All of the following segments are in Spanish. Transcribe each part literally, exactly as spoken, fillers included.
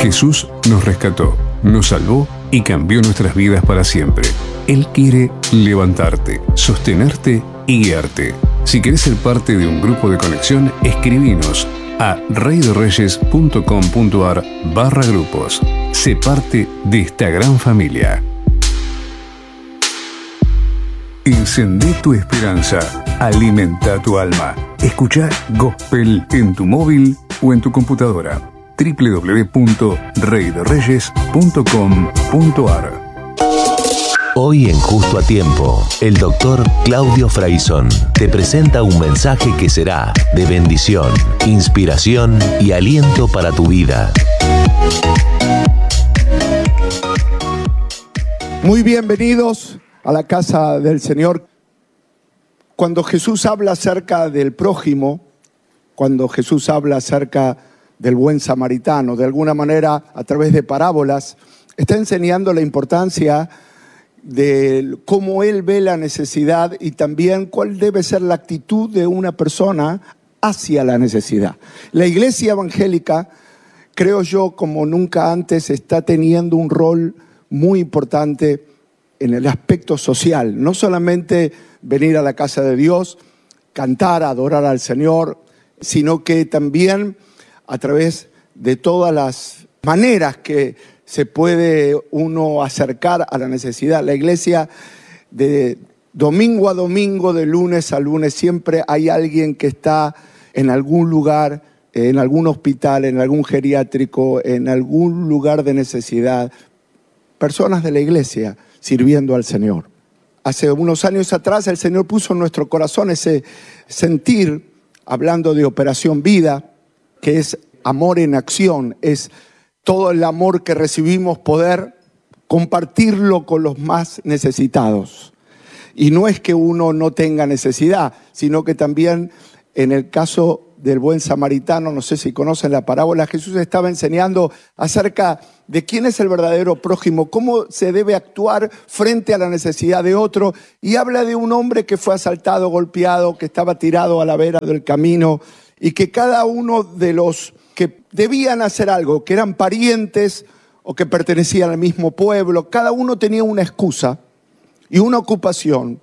Jesús nos rescató, nos salvó y cambió nuestras vidas para siempre. Él quiere levantarte, sostenerte y guiarte. Si querés ser parte de un grupo de conexión, escribinos a reydereyes.com.ar barra grupos. Sé parte de esta gran familia. Encendé tu esperanza, alimenta tu alma. Escucha Gospel en tu móvil o en tu computadora. doble u doble u doble u punto rey de reyes punto com punto a r. Hoy en Justo a Tiempo, el doctor Claudio Fraison te presenta un mensaje que será de bendición, inspiración y aliento para tu vida. Muy bienvenidos a la casa del Señor. Cuando Jesús habla acerca del prójimo, cuando Jesús habla acerca del buen samaritano, de alguna manera a través de parábolas, está enseñando la importancia de cómo Él ve la necesidad y también cuál debe ser la actitud de una persona hacia la necesidad. La iglesia evangélica, creo yo, como nunca antes, está teniendo un rol muy importante en el aspecto social. No solamente venir a la casa de Dios, cantar, adorar al Señor, sino que también a través de todas las maneras que se puede uno acercar a la necesidad. La iglesia, de domingo a domingo, de lunes a lunes, siempre hay alguien que está en algún lugar, en algún hospital, en algún geriátrico, en algún lugar de necesidad. Personas de la iglesia sirviendo al Señor. Hace unos años atrás el Señor puso en nuestro corazón ese sentir, hablando de Operación Vida, que es amor en acción, es todo el amor que recibimos, poder compartirlo con los más necesitados. Y no es que uno no tenga necesidad, sino que también en el caso del buen samaritano, no sé si conocen la parábola, Jesús estaba enseñando acerca de quién es el verdadero prójimo, cómo se debe actuar frente a la necesidad de otro, y habla de un hombre que fue asaltado, golpeado, que estaba tirado a la vera del camino, y que cada uno de los que debían hacer algo, que eran parientes o que pertenecían al mismo pueblo, cada uno tenía una excusa y una ocupación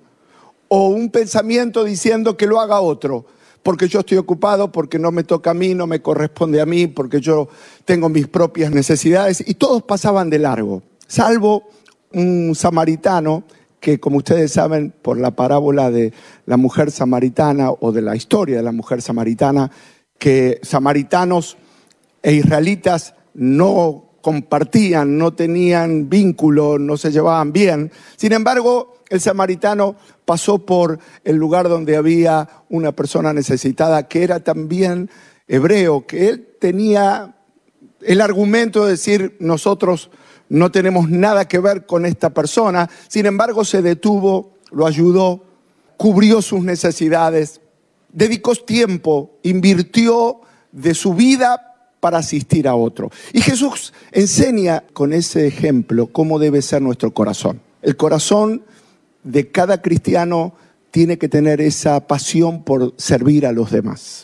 o un pensamiento diciendo que lo haga otro, porque yo estoy ocupado, porque no me toca a mí, no me corresponde a mí, porque yo tengo mis propias necesidades, y todos pasaban de largo, salvo un samaritano que, como ustedes saben, por la parábola de la mujer samaritana o de la historia de la mujer samaritana, que samaritanos e israelitas no compartían, no tenían vínculo, no se llevaban bien. Sin embargo, el samaritano pasó por el lugar donde había una persona necesitada que era también hebreo, que él tenía el argumento de decir: nosotros no tenemos nada que ver con esta persona. Sin embargo, se detuvo, lo ayudó, cubrió sus necesidades, dedicó tiempo, invirtió de su vida para asistir a otro. Y Jesús enseña con ese ejemplo cómo debe ser nuestro corazón. El corazón de cada cristiano tiene que tener esa pasión por servir a los demás.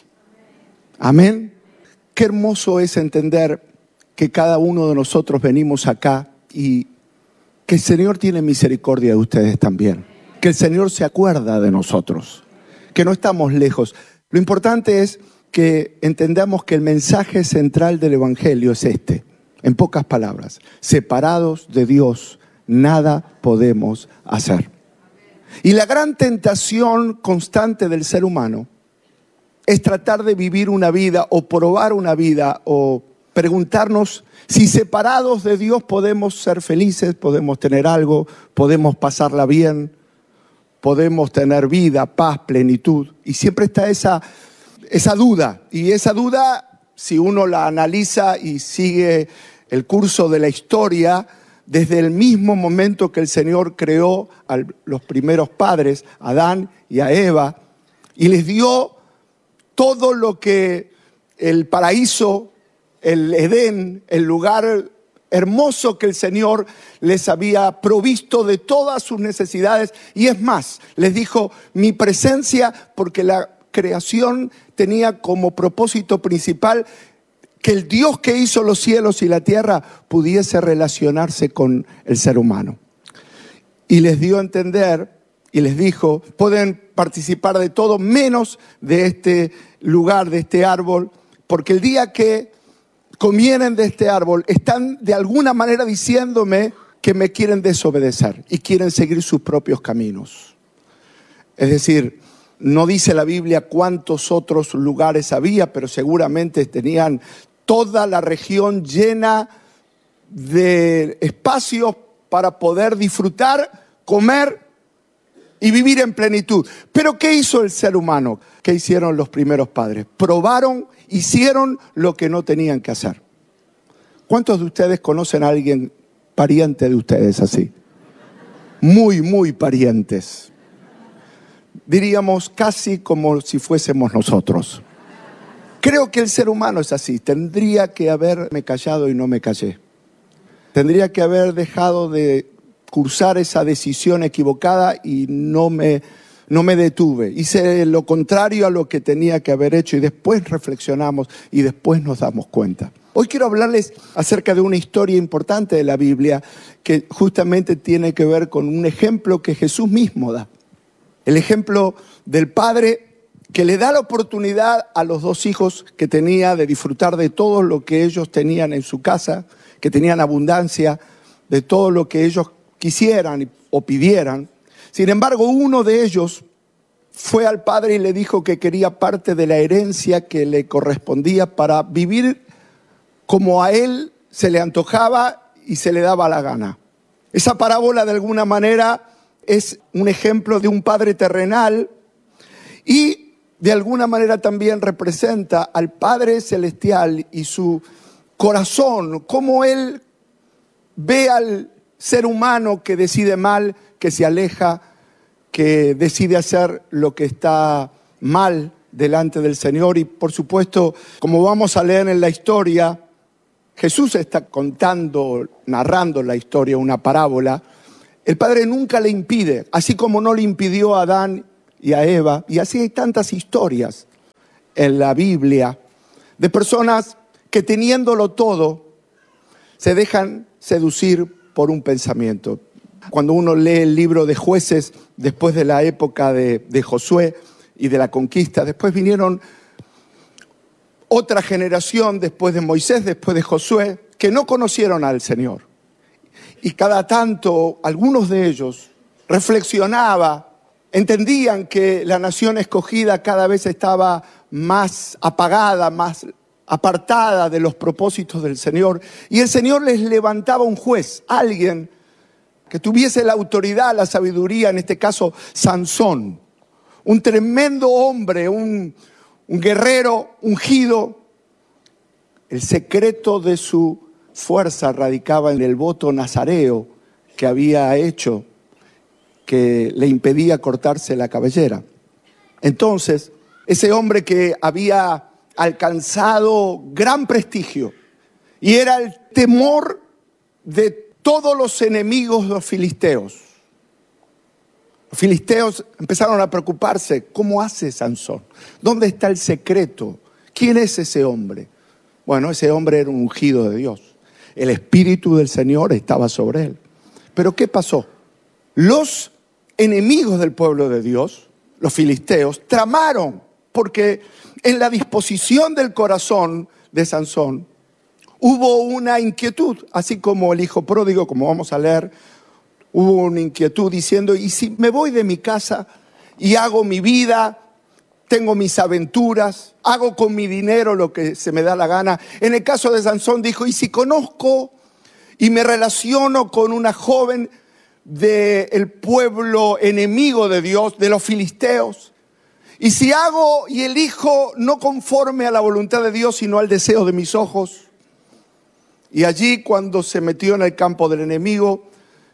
Amén. Qué hermoso es entender que cada uno de nosotros venimos acá y que el Señor tiene misericordia de ustedes también. Que el Señor se acuerda de nosotros, que no estamos lejos. Lo importante es que entendamos que el mensaje central del Evangelio es este, en pocas palabras: separados de Dios, nada podemos hacer. Y la gran tentación constante del ser humano es tratar de vivir una vida o probar una vida o preguntarnos si separados de Dios podemos ser felices, podemos tener algo, podemos pasarla bien, podemos tener vida, paz, plenitud. Y siempre está esa, esa duda. Y esa duda, si uno la analiza y sigue el curso de la historia, desde el mismo momento que el Señor creó a los primeros padres, a Adán y a Eva, y les dio todo lo que el paraíso, el Edén, el lugar hermoso que el Señor les había provisto de todas sus necesidades. Y es más, les dijo: mi presencia, porque la creación tenía como propósito principal que el Dios que hizo los cielos y la tierra pudiese relacionarse con el ser humano. Y les dio a entender y les dijo, pueden participar de todo menos de este lugar, de este árbol, porque el día que comieren de este árbol están de alguna manera diciéndome que me quieren desobedecer y quieren seguir sus propios caminos. Es decir, no dice la Biblia cuántos otros lugares había, pero seguramente tenían toda la región llena de espacios para poder disfrutar, comer y vivir en plenitud. Pero ¿qué hizo el ser humano? ¿Qué hicieron los primeros padres? Probaron, hicieron lo que no tenían que hacer. ¿Cuántos de ustedes conocen a alguien pariente de ustedes así? Muy, muy parientes. Diríamos casi como si fuésemos nosotros. Creo que el ser humano es así. Tendría que haberme callado y no me callé. Tendría que haber dejado de cursar esa decisión equivocada y no me, no me detuve. Hice lo contrario a lo que tenía que haber hecho y después reflexionamos y después nos damos cuenta. Hoy quiero hablarles acerca de una historia importante de la Biblia que justamente tiene que ver con un ejemplo que Jesús mismo da. El ejemplo del padre que le da la oportunidad a los dos hijos que tenía de disfrutar de todo lo que ellos tenían en su casa, que tenían abundancia, de todo lo que ellos quisieran o pidieran. Sin embargo, uno de ellos fue al padre y le dijo que quería parte de la herencia que le correspondía para vivir como a él se le antojaba y se le daba la gana. Esa parábola de alguna manera es un ejemplo de un padre terrenal y de alguna manera también representa al Padre Celestial y su corazón, cómo Él ve al ser humano que decide mal, que se aleja, que decide hacer lo que está mal delante del Señor. Y por supuesto, como vamos a leer en la historia, Jesús está contando, narrando la historia, una parábola. El Padre nunca le impide, así como no le impidió a Adán y a Eva. Y así hay tantas historias en la Biblia de personas que teniéndolo todo, se dejan seducir por un pensamiento. Cuando uno lee el libro de Jueces, después de la época de, de Josué y de la conquista, después vinieron otra generación después de Moisés, después de Josué, que no conocieron al Señor. Y cada tanto, algunos de ellos reflexionaba, entendían que la nación escogida cada vez estaba más apagada, más apartada de los propósitos del Señor. Y el Señor les levantaba un juez, alguien que tuviese la autoridad, la sabiduría, en este caso Sansón. Un tremendo hombre, un, un guerrero ungido. El secreto de su fuerza radicaba en el voto nazareo que había hecho, que le impedía cortarse la cabellera. Entonces, ese hombre que había alcanzado gran prestigio y era el temor de todos los enemigos de los filisteos. Los filisteos empezaron a preocuparse. ¿Cómo hace Sansón? ¿Dónde está el secreto? ¿Quién es ese hombre? Bueno, ese hombre era un ungido de Dios. El Espíritu del Señor estaba sobre él. ¿Pero qué pasó? Los enemigos del pueblo de Dios, los filisteos, tramaron, porque en la disposición del corazón de Sansón hubo una inquietud, así como el hijo pródigo, como vamos a leer, hubo una inquietud diciendo, ¿y si me voy de mi casa y hago mi vida, tengo mis aventuras, hago con mi dinero lo que se me da la gana? En el caso de Sansón dijo, ¿y si conozco y me relaciono con una joven del pueblo enemigo de Dios, de los filisteos? Y si hago y elijo no conforme a la voluntad de Dios, sino al deseo de mis ojos. Y allí, cuando se metió en el campo del enemigo,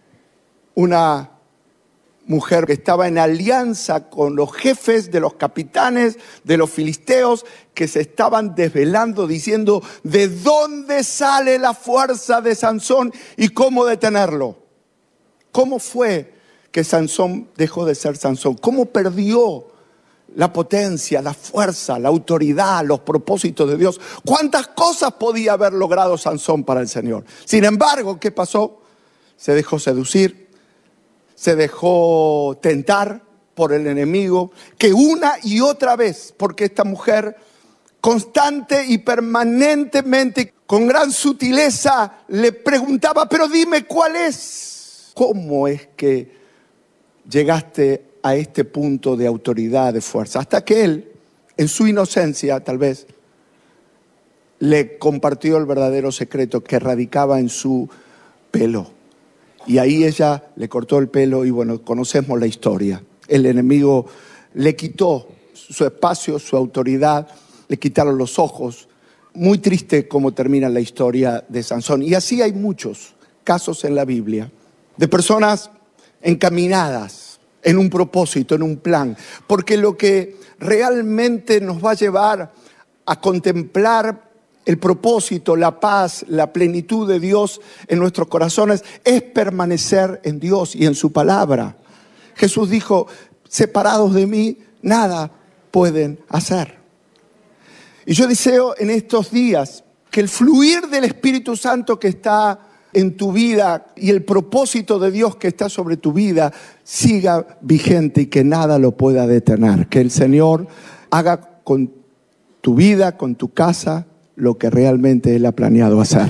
una mujer que estaba en alianza con los jefes de los capitanes de los filisteos, que se estaban desvelando diciendo de dónde sale la fuerza de Sansón y cómo detenerlo. ¿Cómo fue que Sansón dejó de ser Sansón? ¿Cómo perdió la potencia, la fuerza, la autoridad, los propósitos de Dios. ¿Cuántas cosas podía haber logrado Sansón para el Señor? Sin embargo, ¿qué pasó? Se dejó seducir, se dejó tentar por el enemigo, que una y otra vez, porque esta mujer constante y permanentemente, con gran sutileza, le preguntaba, pero dime cuál es. ¿Cómo es que llegaste a este punto de autoridad, de fuerza? Hasta que él, en su inocencia tal vez, le compartió el verdadero secreto que radicaba en su pelo. Y ahí ella le cortó el pelo y bueno, conocemos la historia. El enemigo le quitó su espacio, su autoridad, le quitaron los ojos. Muy triste cómo termina la historia de Sansón. Y así hay muchos casos en la Biblia de personas encaminadas en un propósito, en un plan. Porque lo que realmente nos va a llevar a contemplar el propósito, la paz, la plenitud de Dios en nuestros corazones es permanecer en Dios y en su palabra. Jesús dijo, separados de mí, nada pueden hacer. Y yo deseo en estos días que el fluir del Espíritu Santo que está en tu vida y el propósito de Dios que está sobre tu vida siga vigente y que nada lo pueda detener. Que el Señor haga con tu vida, con tu casa, lo que realmente Él ha planeado hacer.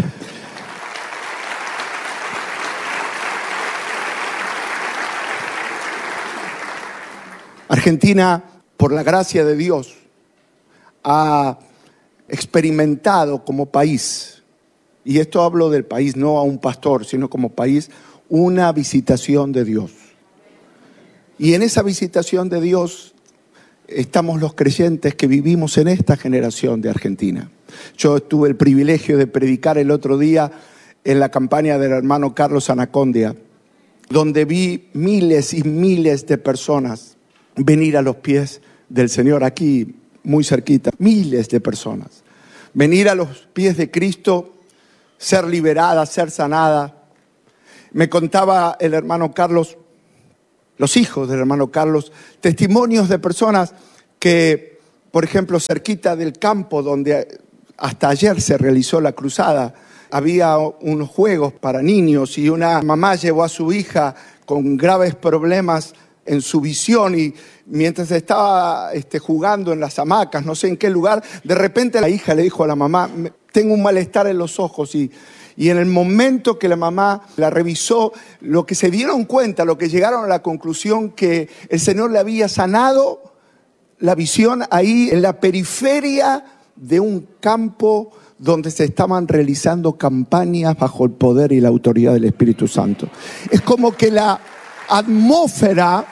Argentina, por la gracia de Dios, ha experimentado como país, y esto hablo del país, no a un pastor, sino como país, una visitación de Dios. Y en esa visitación de Dios estamos los creyentes que vivimos en esta generación de Argentina. Yo tuve el privilegio de predicar el otro día en la campaña del hermano Carlos Anacondia, donde vi miles y miles de personas venir a los pies del Señor, aquí muy cerquita, miles de personas. Venir a los pies de Cristo, ser liberada, ser sanada. Me contaba el hermano Carlos, los hijos del hermano Carlos, testimonios de personas que, por ejemplo, cerquita del campo donde hasta ayer se realizó la cruzada, había unos juegos para niños y una mamá llevó a su hija con graves problemas en su visión y mientras estaba este, jugando en las hamacas, no sé en qué lugar, de repente la hija le dijo a la mamá, tengo un malestar en los ojos y, y en el momento que la mamá la revisó, lo que se dieron cuenta, lo que llegaron a la conclusión que el Señor le había sanado la visión ahí en la periferia de un campo donde se estaban realizando campañas bajo el poder y la autoridad del Espíritu Santo. Es como que la atmósfera,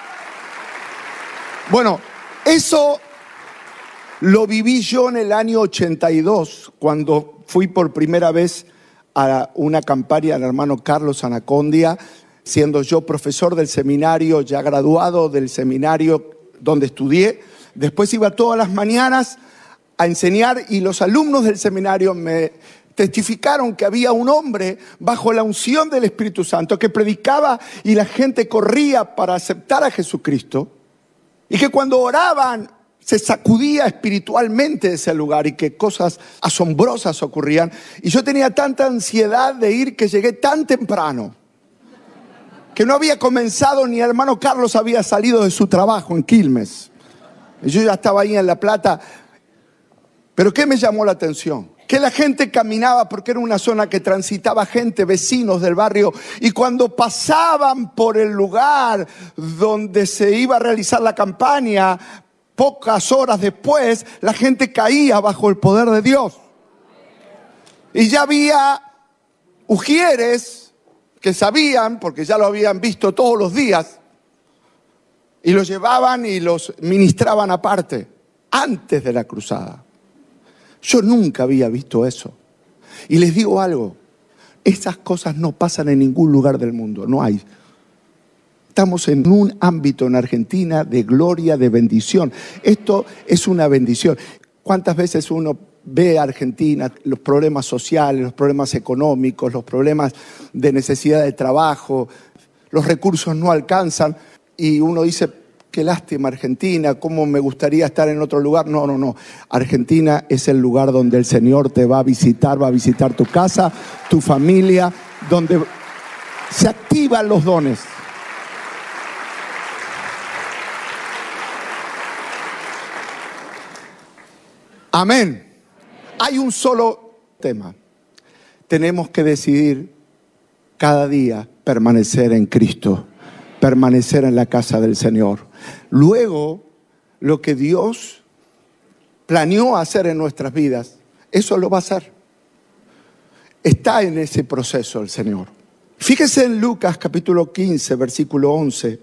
bueno, eso lo viví yo en el año ochenta y dos, cuando fui por primera vez a una campaña del hermano Carlos Anacondia, siendo yo profesor del seminario, ya graduado del seminario donde estudié. Después iba todas las mañanas a enseñar y los alumnos del seminario me testificaron que había un hombre bajo la unción del Espíritu Santo que predicaba y la gente corría para aceptar a Jesucristo y que cuando oraban se sacudía espiritualmente ese lugar y que cosas asombrosas ocurrían. Y yo tenía tanta ansiedad de ir que llegué tan temprano que no había comenzado ni el hermano Carlos había salido de su trabajo en Quilmes. Y yo ya estaba ahí en La Plata. Pero ¿qué me llamó la atención? Que la gente caminaba porque era una zona que transitaba gente, vecinos del barrio, y cuando pasaban por el lugar donde se iba a realizar la campaña, pocas horas después, la gente caía bajo el poder de Dios. Y ya había ujieres que sabían, porque ya lo habían visto todos los días, y los llevaban y los ministraban aparte, antes de la cruzada. Yo nunca había visto eso. Y les digo algo, esas cosas no pasan en ningún lugar del mundo, no hay. Estamos en un ámbito en Argentina de gloria, de bendición. Esto es una bendición. ¿Cuántas veces uno ve a Argentina, los problemas sociales, los problemas económicos, los problemas de necesidad de trabajo, los recursos no alcanzan y uno dice, qué lástima Argentina, cómo me gustaría estar en otro lugar. No, no, no. Argentina es el lugar donde el Señor te va a visitar, va a visitar tu casa, tu familia, donde se activan los dones. Amén. Hay un solo tema. Tenemos que decidir cada día permanecer en Cristo, permanecer en la casa del Señor. Luego, lo que Dios planeó hacer en nuestras vidas, eso lo va a hacer. Está en ese proceso el Señor. Fíjese en Lucas capítulo quince, versículo once.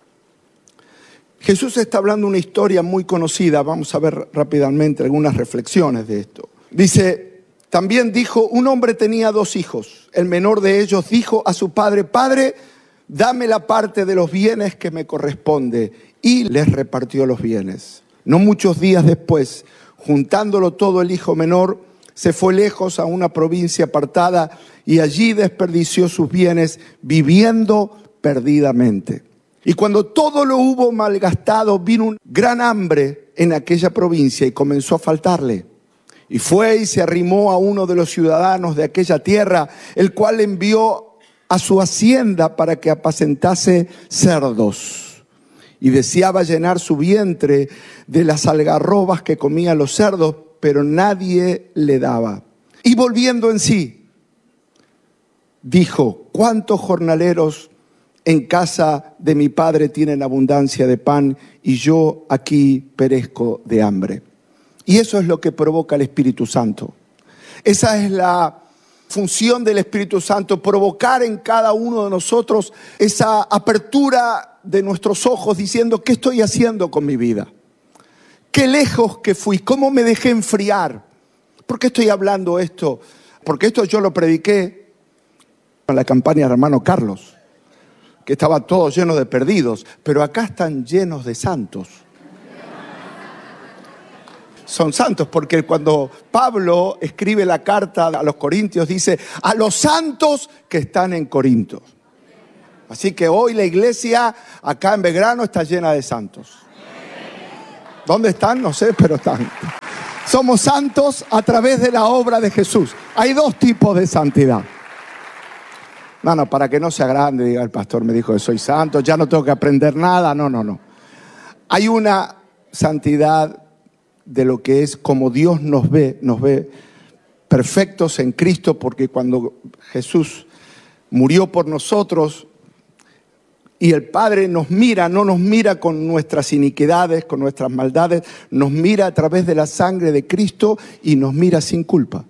Jesús está hablando una historia muy conocida. Vamos a ver rápidamente algunas reflexiones de esto. Dice, también dijo, un hombre tenía dos hijos. El menor de ellos dijo a su padre, Padre, dame la parte de los bienes que me corresponde. Y les repartió los bienes. No muchos días después, juntándolo todo, el hijo menor se fue lejos a una provincia apartada y allí desperdició sus bienes viviendo perdidamente. Y cuando todo lo hubo malgastado, vino un gran hambre en aquella provincia y comenzó a faltarle. Y fue y se arrimó a uno de los ciudadanos de aquella tierra, el cual envió a su hacienda para que apacentase cerdos. Y deseaba llenar su vientre de las algarrobas que comían los cerdos, pero nadie le daba. Y volviendo en sí, dijo, ¿cuántos jornaleros en casa de mi padre tienen abundancia de pan y yo aquí perezco de hambre? Y eso es lo que provoca el Espíritu Santo. Esa es la función del Espíritu Santo, provocar en cada uno de nosotros esa apertura de nuestros ojos diciendo, ¿qué estoy haciendo con mi vida? ¿Qué lejos que fui? ¿Cómo me dejé enfriar? ¿Por qué estoy hablando esto? Porque esto yo lo prediqué en la campaña de hermano Carlos, que estaba todo lleno de perdidos, pero acá están llenos de santos. Son santos porque cuando Pablo escribe la carta a los Corintios dice, a los santos que están en Corinto. Así que hoy la iglesia acá en Belgrano está llena de santos. ¿Dónde están? No sé, pero están. Somos santos a través de la obra de Jesús. Hay dos tipos de santidad. No, no, para que no sea grande, diga el pastor me dijo que soy santo, ya no tengo que aprender nada. No, no, no. Hay una santidad de lo que es como Dios nos ve, nos ve perfectos en Cristo, porque cuando Jesús murió por nosotros y el Padre nos mira, no nos mira con nuestras iniquidades, con nuestras maldades, nos mira a través de la sangre de Cristo y nos mira sin culpa.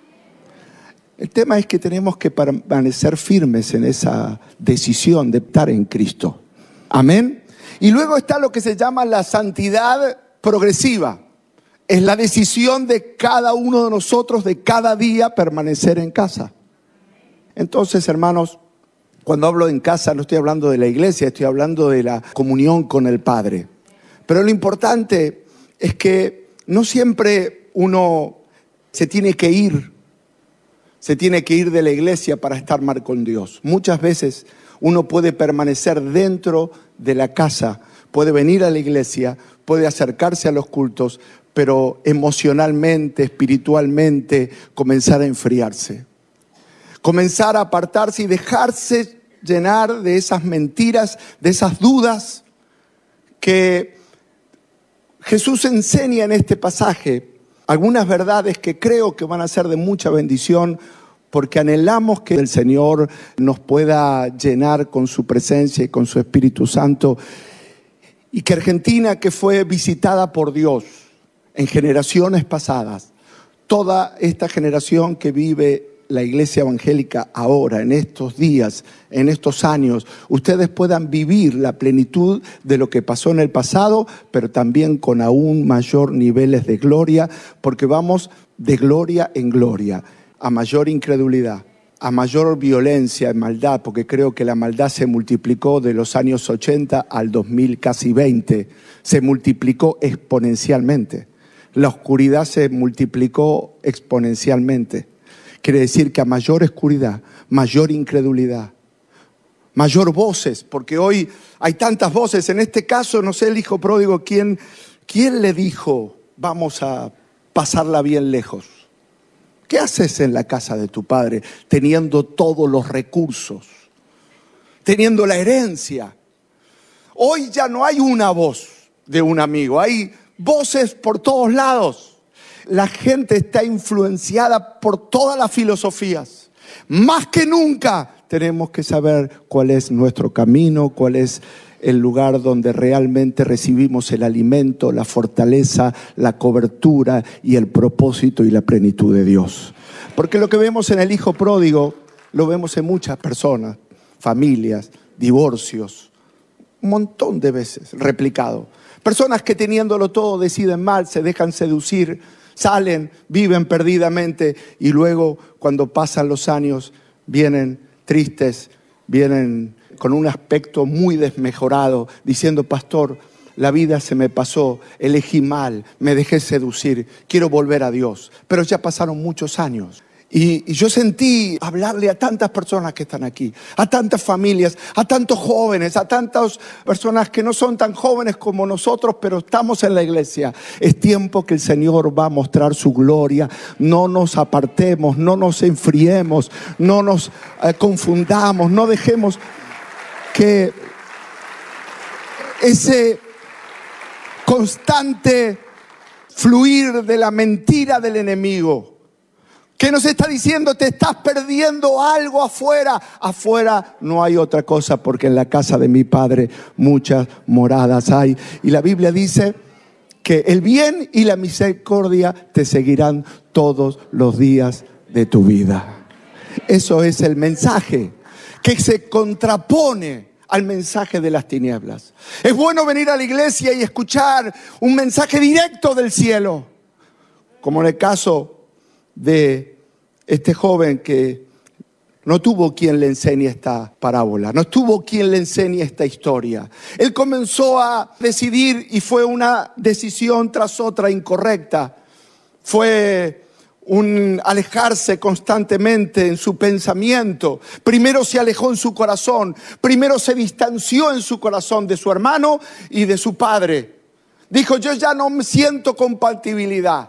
El tema es que tenemos que permanecer firmes en esa decisión de estar en Cristo. Amén. Y luego está lo que se llama la santidad progresiva. Es la decisión de cada uno de nosotros de cada día permanecer en casa. Entonces, hermanos, cuando hablo en casa no estoy hablando de la iglesia, estoy hablando de la comunión con el Padre. Pero lo importante es que no siempre uno se tiene que ir, se tiene que ir de la iglesia para estar mal con Dios. Muchas veces uno puede permanecer dentro de la casa, puede venir a la iglesia, puede acercarse a los cultos, pero emocionalmente, espiritualmente, comenzar a enfriarse. Comenzar a apartarse y dejarse llenar de esas mentiras, de esas dudas que Jesús enseña en este pasaje. Algunas verdades que creo que van a ser de mucha bendición porque anhelamos que el Señor nos pueda llenar con su presencia y con su Espíritu Santo. Y que Argentina, que fue visitada por Dios en generaciones pasadas, toda esta generación que vive la iglesia evangélica ahora, en estos días, en estos años, ustedes puedan vivir la plenitud de lo que pasó en el pasado, pero también con aún mayor niveles de gloria, porque vamos de gloria en gloria, a mayor incredulidad, a mayor violencia y maldad, porque creo que la maldad se multiplicó de los años ochenta al dos mil, casi veinte, se multiplicó exponencialmente. La oscuridad se multiplicó exponencialmente. Quiere decir que a mayor oscuridad, mayor incredulidad, mayor voces, porque hoy hay tantas voces. En este caso, no sé, el hijo pródigo, ¿quién, quién le dijo, vamos a pasarla bien lejos? ¿Qué haces en la casa de tu padre teniendo todos los recursos, teniendo la herencia? Hoy ya no hay una voz de un amigo, hay voces por todos lados. La gente está influenciada por todas las filosofías. Más que nunca tenemos que saber cuál es nuestro camino, cuál es el lugar donde realmente recibimos el alimento, la fortaleza, la cobertura y el propósito y la plenitud de Dios. Porque lo que vemos en el hijo pródigo, lo vemos en muchas personas, familias, divorcios, un montón de veces replicado. Personas que teniéndolo todo deciden mal, se dejan seducir, salen, viven perdidamente y luego cuando pasan los años vienen tristes, vienen con un aspecto muy desmejorado, diciendo, pastor, la vida se me pasó, elegí mal, me dejé seducir, quiero volver a Dios. Pero ya pasaron muchos años. Y, y yo sentí hablarle a tantas personas que están aquí, a tantas familias, a tantos jóvenes, a tantas personas que no son tan jóvenes como nosotros, pero estamos en la iglesia. Es tiempo que el Señor va a mostrar su gloria. No nos apartemos, no nos enfriemos, no nos eh, confundamos, no dejemos que ese constante fluir de la mentira del enemigo, que nos está diciendo, te estás perdiendo algo afuera. Afuera no hay otra cosa, porque en la casa de mi Padre muchas moradas hay. Y la Biblia dice que el bien y la misericordia te seguirán todos los días de tu vida. Eso es el mensaje que se contrapone al mensaje de las tinieblas. Es bueno venir a la iglesia y escuchar un mensaje directo del cielo, como en el caso de este joven que no tuvo quien le enseñe esta parábola, no tuvo quien le enseñe esta historia. Él comenzó a decidir y fue una decisión tras otra incorrecta. Fue un alejarse constantemente en su pensamiento. Primero se alejó en su corazón, primero se distanció en su corazón de su hermano y de su padre. Dijo, yo ya no me siento compatibilidad.